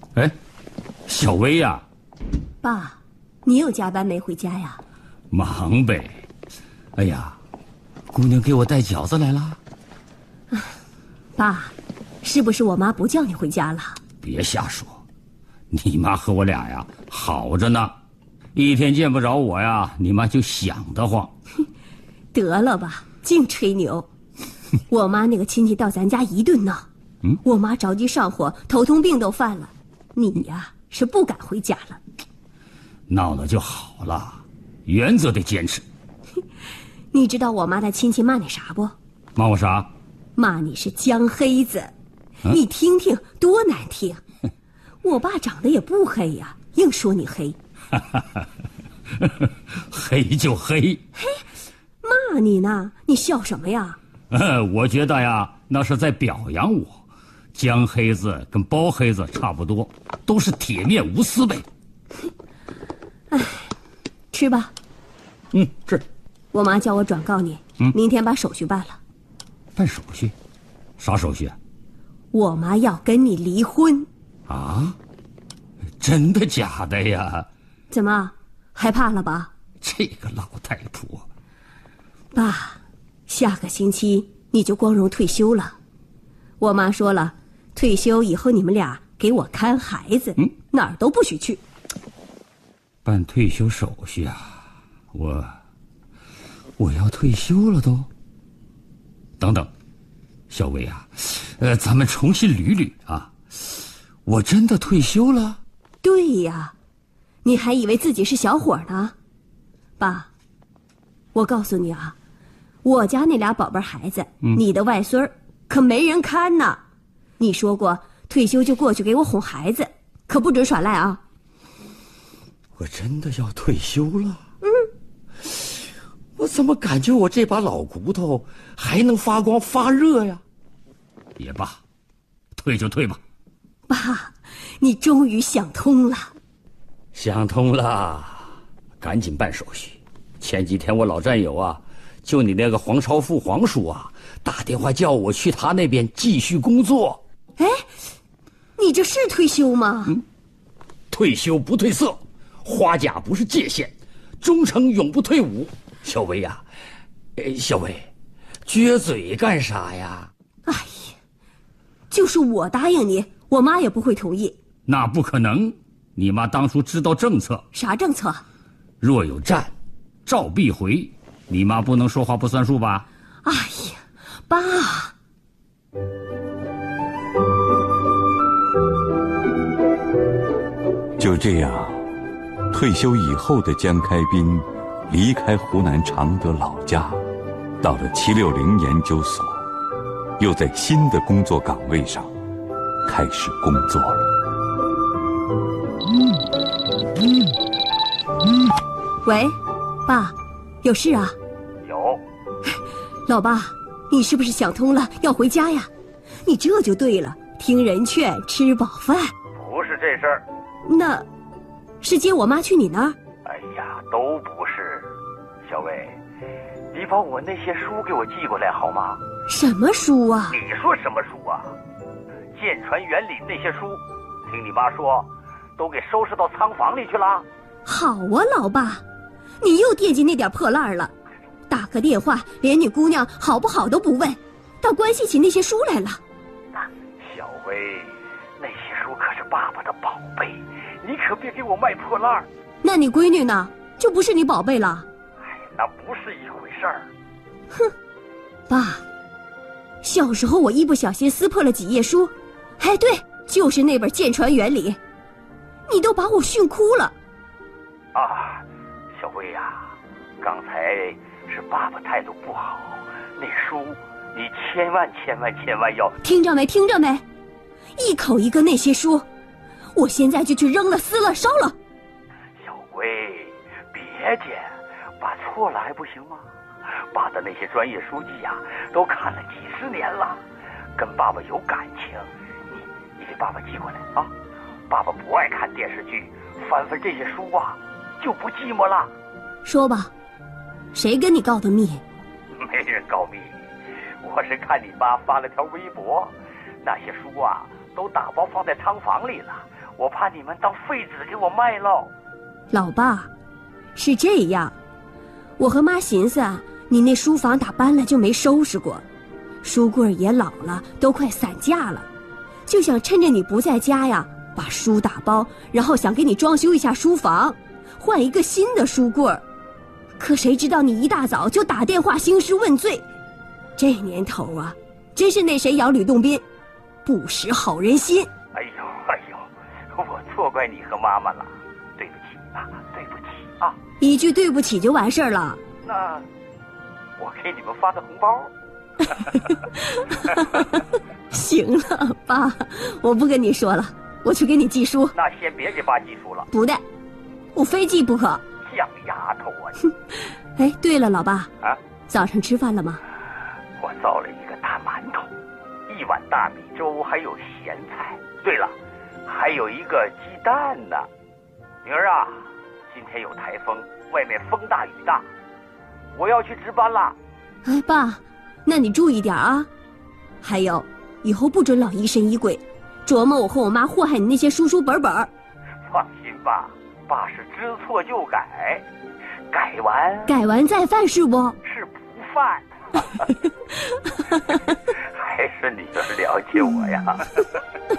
哎，小薇呀， 爸，你有加班没回家呀？ 忙呗。哎呀，姑娘给我带饺子来了。 爸，是不是我妈不叫你回家了？ 别瞎说，你妈和我俩呀好着呢，一天见不着我呀，你妈就想得慌。 得了吧，净吹牛。我妈那个亲戚到咱家一顿闹，我妈着急上火，头痛病都犯了。你呀是不敢回家了。 闹闹就好了，原则得坚持。 你知道我妈的亲戚骂你啥不？ 骂我啥？ 骂你是江黑子，你听听多难听。我爸长得也不黑呀，硬说你黑。 黑就黑。 嘿，骂你呢，你笑什么呀？ 我觉得呀，那是在表扬我。江黑子跟包黑子差不多，都是铁面无私呗。 哎，吃吧。 吃。 我妈叫我转告你，明天把手续办了。 办手续？啥手续啊？ 我妈要跟你离婚。 啊？真的假的呀？ 怎么，害怕了吧？ 这个老太婆。 爸，下个星期你就光荣退休了。我妈说了，退休以后你们俩给我看孩子，哪儿都不许去。 办退休手续啊，我要退休了都。等等，小薇啊，咱们重新捋捋啊，我真的退休了？ 对呀，你还以为自己是小伙呢？爸，我告诉你啊，我家那俩宝贝孩子，你的外孙儿可没人看呢。你说过退休就过去给我哄孩子，可不准耍赖啊。 我真的要退休了？我怎么感觉我这把老骨头还能发光发热呀？ 也罢，退就退吧。 爸，你终于想通了。 想通了，赶紧办手续。前几天我老战友啊，就你那个黄超富黄叔啊，打电话叫我去他那边继续工作。 哎，你这是退休吗？ 退休不退色，花甲不是界限，忠诚永不退伍。小薇呀，小薇，撅嘴干啥呀？ 哎呀，就是我答应你，我妈也不会同意。 那不可能，你妈当初知道政策。 啥政策？ 若有战，召必回。你妈不能说话不算数吧？ 哎呀，爸。 就这样，退休以后的江开斌离开湖南常德老家，到了760研究所，又在新的工作岗位上开始工作了。 喂，爸，有事啊？ 有。 老爸，你是不是想通了要回家呀？你这就对了，听人劝，吃饱饭。 不是这事儿。 那是接我妈去你那儿？ 哎呀，都不是。小薇，你把我那些书给我寄过来好吗？ 什么书啊？ 你说什么书啊？舰船原理那些书，听你妈说都给收拾到仓房里去了。 好啊，老爸，你又惦记那点破烂了，打个电话连你姑娘好不好都不问，倒关系起那些书来了。 小薇，那些书可是爸爸的宝贝，你可别给我卖破烂。 那你闺女呢？就不是你宝贝了？ 哎，那不是一回事儿。 哼，爸，小时候我一不小心撕破了几页书，哎，对，就是那本《舰船原理》，你都把我训哭了。 啊，小薇呀，刚才是爸爸态度不好，那书你千万要听着没？听着没？一口一个那些书，我现在就去扔了、撕了、烧了。 小薇，别介，把错了还不行吗？爸的那些专业书籍呀，都看了几十年了，跟爸爸有感情，你给爸爸寄过来啊！爸爸不爱看电视剧，翻翻这些书啊，就不寂寞了。 说吧，谁跟你告的密？ 没人告密，我是看你妈发了条微博，那些书啊都打包放在仓房里了， 我怕你们当废纸给我卖了。 老爸，是这样，我和妈寻思啊，你那书房打搬了就没收拾过，书柜也老了，都快散架了，就想趁着你不在家呀，把书打包，然后想给你装修一下书房，换一个新的书柜。可谁知道你一大早就打电话兴师问罪，这年头啊，真是那谁咬吕洞宾，不识好人心。 哎呦，我错怪你和妈妈了，对不起啊，对不起啊。 一句对不起就完事儿了。 那我给你们发个红包。 行了，爸，我不跟你说了，我去给你寄书。 那先别给爸寄书了。 不带，我非寄不可。 犟丫头啊！ 哎，对了，老爸啊， 早上吃饭了吗？ 我造了一个大馒头，1碗大米粥，还有咸菜。对了，还有一个鸡蛋呢。女儿啊，今天有台风，外面风大雨大，我要去值班了。 哎，爸，那你注意点啊。还有，以后不准老疑神疑鬼，琢磨我和我妈祸害你那些书书本本。 放心吧，爸是知错就改，改完再犯是不？ 是不犯。还是你儿了解我呀。